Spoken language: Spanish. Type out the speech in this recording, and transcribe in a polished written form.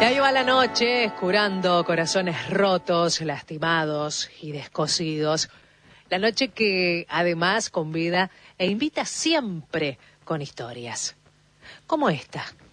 Y ahí va la noche, curando corazones rotos, lastimados y descosidos. La noche que además convida e invita siempre con historias. Como esta,